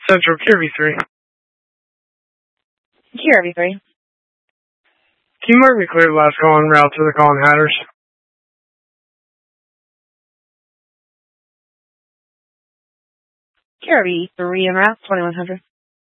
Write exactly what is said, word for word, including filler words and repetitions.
Central, Q R V three. Q R V three. Can you mark me clear last call en route to the Colin Hatters? Q R V three en route, twenty-one hundred.